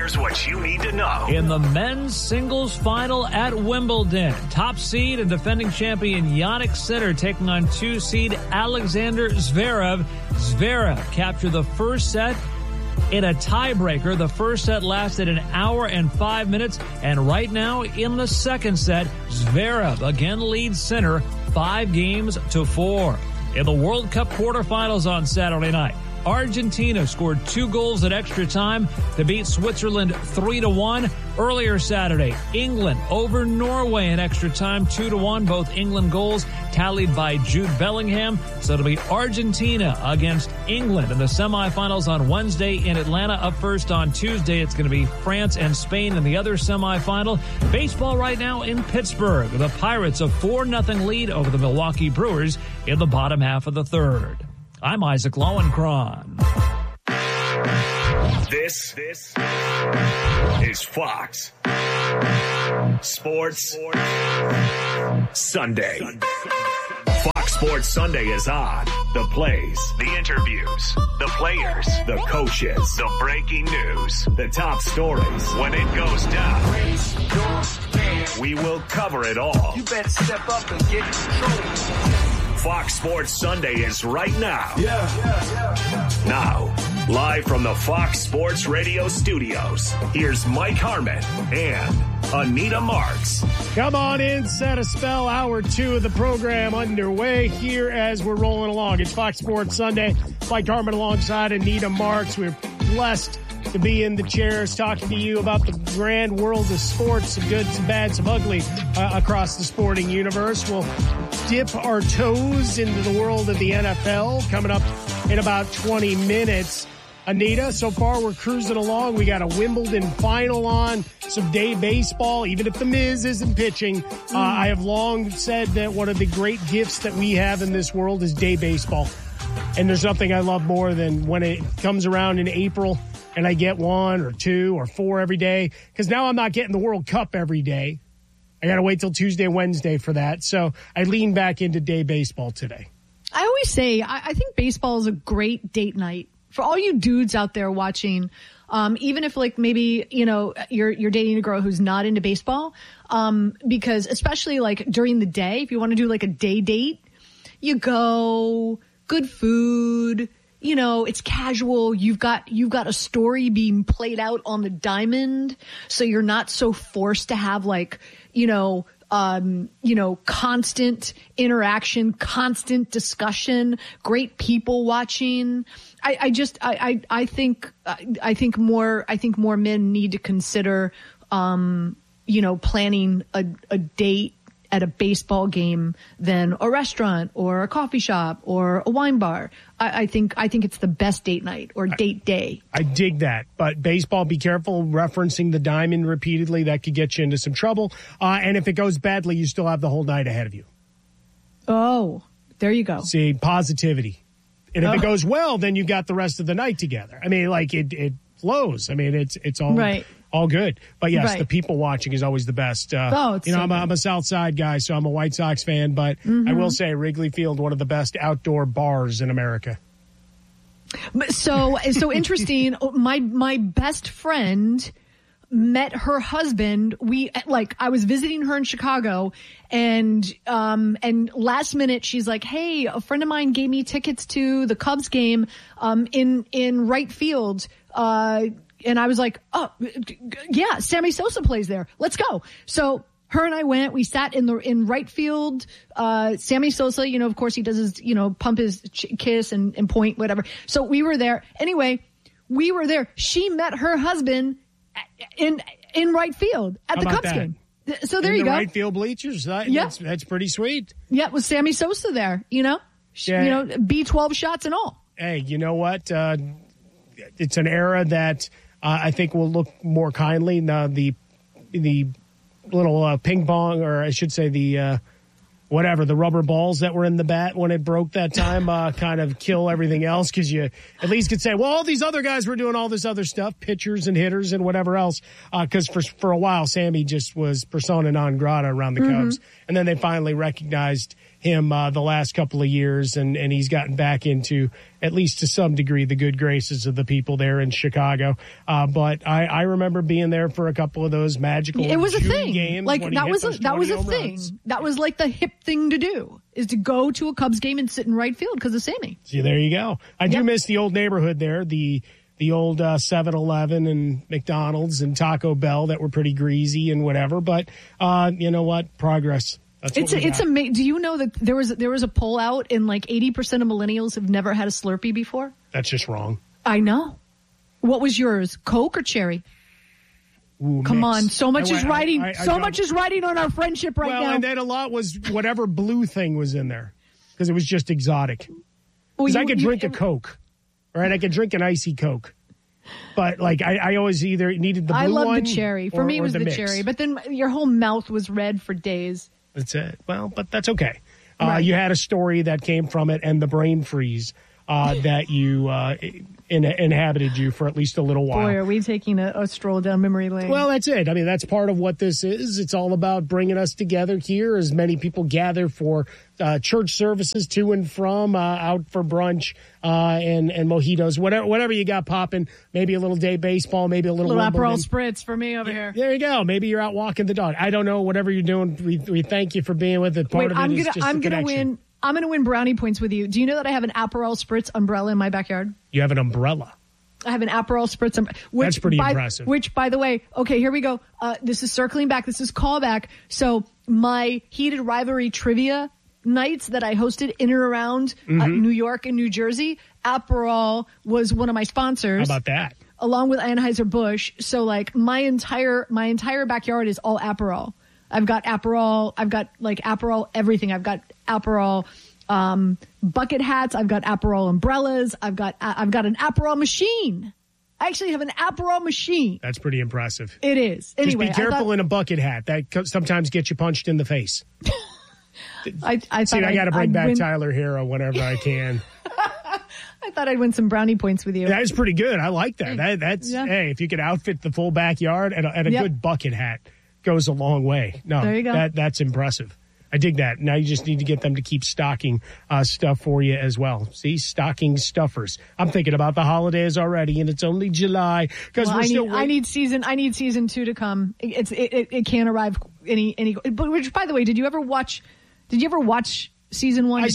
Here's what you need to know. In the men's singles final at Wimbledon, top seed and defending champion Jannik Sinner taking on 2 seed Alexander Zverev. Zverev captured the first set in a tiebreaker. The first set lasted an hour and 5 minutes. And right now in the second set, Zverev again leads Sinner 5-4. In the World Cup quarterfinals on Saturday night, Argentina scored 2 goals at extra time to beat Switzerland 3-1. Earlier Saturday, England over Norway in extra time 2-1. Both England goals tallied by Jude Bellingham. So it'll be Argentina against England in the semifinals on Wednesday in Atlanta. Up first on Tuesday, it's going to be France and Spain in the other semifinal. Baseball right now in Pittsburgh. The Pirates a 4-0 lead over the Milwaukee Brewers in the bottom half of the third. I'm Isaac Lowenkron. This is Fox Sports Sunday. Fox Sports Sunday is on. The plays, the interviews, the players, the coaches, the breaking news, the top stories. When it goes down, we will cover it all. You better step up and get control. Fox Sports Sunday is right now. Now, live from the Fox Sports Radio studios, here's Mike Harmon and Anita Marks. Come on in, set a spell. Hour 2 of the program underway here as we're rolling along. It's Fox Sports Sunday. Mike Harmon alongside Anita Marks. We're blessed to be in the chairs talking to you about the grand world of sports, some good, some bad, some ugly across the sporting universe. We'll dip our toes into the world of the NFL coming up in about 20 minutes. Anita, so far we're cruising along. We got a Wimbledon final on, some day baseball, even if the Miz isn't pitching. I have long said that one of the great gifts that we have in this world is day baseball. And there's nothing I love more than when it comes around in April and I get 1 or 2 or 4 every day, because now I'm not getting the World Cup every day. I got to wait till Tuesday, Wednesday for that. So I lean back into day baseball today. I always say I think baseball is a great date night for all you dudes out there watching. Even if like maybe, you know, you're dating a girl who's not into baseball, because especially like during the day, if you want to do like a day date, you go, good food, you know, it's casual. You've got a story being played out on the diamond. So you're not so forced to have like, constant interaction, constant discussion, great people watching. I think more men need to consider, planning a date at a baseball game than a restaurant or a coffee shop or a wine bar. I think it's the best date night or date day. I dig that. But baseball, be careful referencing the diamond repeatedly. That could get you into some trouble. And if it goes badly, you still have the whole night ahead of you. Oh, there you go. See, positivity. And if it goes well, then you got the rest of the night together. I mean, like it flows. I mean, it's all right. All good. But yes, right. The people watching is always the best. I'm a South Side guy, so I'm a White Sox fan, but I will say Wrigley Field, one of the best outdoor bars in America. So interesting. My best friend met her husband. I was visiting her in Chicago, and last minute she's like, "Hey, a friend of mine gave me tickets to the Cubs game in right field." And I was like, "Oh, yeah, Sammy Sosa plays there. Let's go." So her and I went. We sat in right field. Sammy Sosa, of course, he does his, pump his kiss and point, whatever. So we were there. Anyway, we were there. She met her husband in right field at the Cubs game. So there you go. Right field bleachers. That's pretty sweet. Yeah, with Sammy Sosa there. B12 shots and all. Hey, you know what? It's an era that I think will look more kindly. The little ping pong, or I should say the rubber balls that were in the bat when it broke that time kind of kill everything else, because you at least could say, well, all these other guys were doing all this other stuff, pitchers and hitters and whatever else, because for a while Sammy just was persona non grata around the Cubs, and then they finally recognized him the last couple of years, and he's gotten back into, at least to some degree, the good graces of the people there in Chicago. But I remember being there for a couple of those magical It was June a thing. games. Like that was a thing. Runs. That was like the hip thing to do, is to go to a Cubs game and sit in right field because of Sammy. See, there you go. I do miss the old neighborhood there, the old 7-Eleven and McDonald's and Taco Bell that were pretty greasy and whatever. But you know what? Progress. It's amazing. Do you know that there was a poll out, and like 80% of millennials have never had a Slurpee before? That's just wrong. I know. What was yours? Coke or cherry? Ooh, Come mix. on, so much is riding. Much is riding on our friendship right now. Well, and then a lot was whatever blue thing was in there, because it was just exotic. Because I could drink a Coke, right? I could drink an icy Coke, but like I always either needed the blue one. I love the cherry. For me, it was the mix. cherry. But then your whole mouth was red for days. That's it. Well, but that's okay. Right. You had a story that came from it, and the brain freeze that you inhabited you for at least a little while. Boy, are we taking a stroll down memory lane. Well, that's it. I mean, that's part of what this is. It's all about bringing us together here as many people gather for church services to and from, out for brunch and mojitos, whatever you got popping. Maybe a little day baseball, maybe a little Aperol Spritz for me over here. There you go. Maybe you're out walking the dog. I don't know. Whatever you're doing, we thank you for being with it. Part of it is just the connection. I'm going to win brownie points with you. Do you know that I have an Aperol Spritz umbrella in my backyard? You have an umbrella. I have an Aperol Spritz umbrella. That's pretty impressive. Which, by the way, okay, here we go. This is circling back. This is callback. So my heated rivalry trivia nights that I hosted in and around New York and New Jersey, Aperol was one of my sponsors. How about that? Along with Anheuser-Busch. So like my entire backyard is all Aperol. I've got Aperol. I've got like Aperol everything. I've got Aperol bucket hats. I've got Aperol umbrellas. I've got an Aperol machine. I actually have an Aperol machine. That's pretty impressive. It is. Anyway, just be careful in a bucket hat. That sometimes gets you punched in the face. I got to bring back Tyler Hero whenever I can. I thought I'd win some brownie points with you. That is pretty good. I like that. Hey, if you could outfit the full backyard and a good bucket hat goes a long way. No, there you go. That's impressive. I dig that. Now you just need to get them to keep stocking stuff for you as well. See, stocking stuffers. I'm thinking about the holidays already, and it's only July because I need season 2 to come. It can't arrive any. But which, by the way, did you ever watch season 1?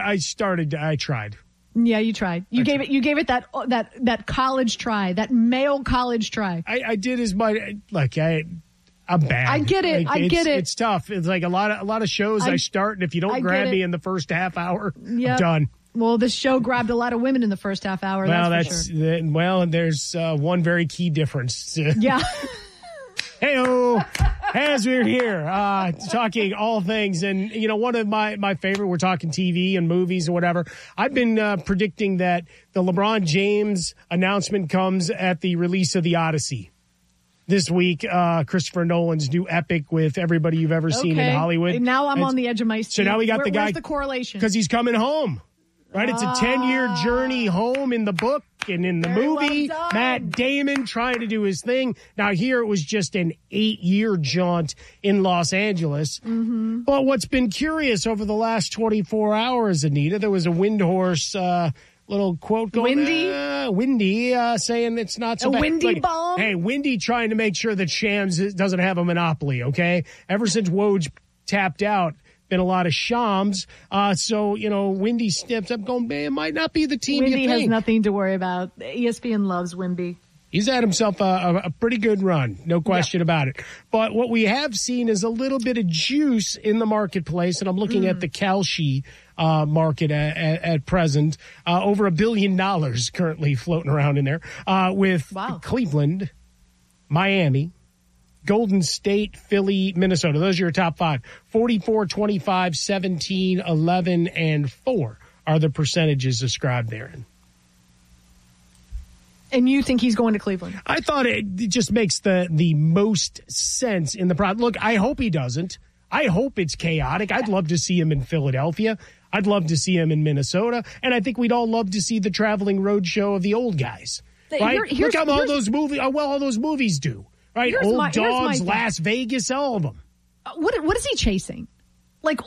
I tried. Yeah, you tried. You gave it that college try, that male college try. I did as much. Like I'm bad. I get it. Like, I get it. It's tough. It's like a lot of shows I start, and if you don't grab me in the first half hour, I'm done. Well, this show grabbed a lot of women in the first half hour. Well, that's there's one very key difference. Yeah. Hey-o. As we're here talking all things, and one of my favorite, we're talking TV and movies and whatever. I've been predicting that the LeBron James announcement comes at the release of The Odyssey. This week, Christopher Nolan's new epic with everybody you've ever seen in Hollywood. Now I'm on the edge of my seat. So now we got the guy. Where's the correlation? Because he's coming home. Right? It's a 10-year journey home in the book and in the movie. Well, Matt Damon trying to do his thing. Now here it was just an 8-year jaunt in Los Angeles. Mm-hmm. But what's been curious over the last 24 hours, Anita, there was a Windhorse little quote going. Windy saying it's not so bad. Windy bomb? Hey, Windy trying to make sure that Shams doesn't have a monopoly, okay? Ever since Woj tapped out, been a lot of Shams. So, Windy steps up going, man, it might not be the team Windy you think. has nothing to worry about. ESPN loves Windy. He's had himself a pretty good run, no question about it. But what we have seen is a little bit of juice in the marketplace, and I'm looking at the Kalshi market at present. Over $1 billion currently floating around in there with Cleveland, Miami, Golden State, Philly, Minnesota. Those are your top 5. 44, 25, 17, 11, and 4 are the percentages ascribed therein. And you think he's going to Cleveland? I thought it just makes the most sense in the product. Look, I hope he doesn't. I hope it's chaotic. I'd love to see him in Philadelphia. I'd love to see him in Minnesota. And I think we'd all love to see the traveling road show of the old guys. Right? Look how all those movies do. Right? Old Dogs, Las Vegas, all of them. What is he chasing? Like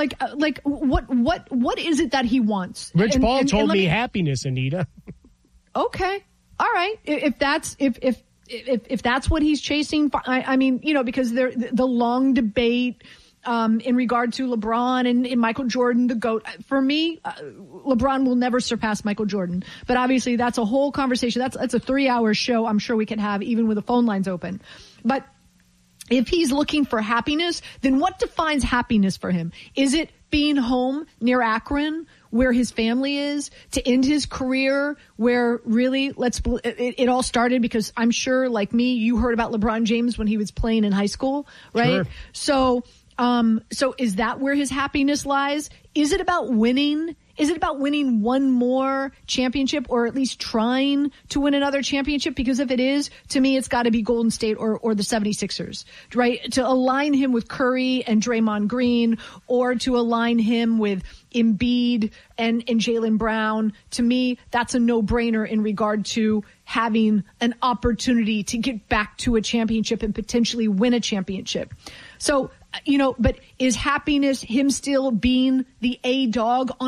what is it that he wants? Rich Paul told me happiness, Anita. Okay. All right. If that's what he's chasing, I mean, you know, because the long debate in regard to LeBron and Michael Jordan, the GOAT. For me, LeBron will never surpass Michael Jordan. But obviously, that's a whole conversation. That's a 3-hour show. I'm sure we can have even with the phone lines open. But if he's looking for happiness, then what defines happiness for him? Is it being home near Akron, where his family is, to end his career, where really it all started because I'm sure, like me, you heard about LeBron James when he was playing in high school, right? Sure. So is that where his happiness lies? Is it about winning? Is it about winning one more championship, or at least trying to win another championship? Because if it is, to me, it's got to be Golden State or the 76ers, right? To align him with Curry and Draymond Green, or to align him with Embiid and Jaylen Brown. To me, that's a no-brainer in regard to having an opportunity to get back to a championship and potentially win a championship. So, you know, but is happiness him still being the A dog on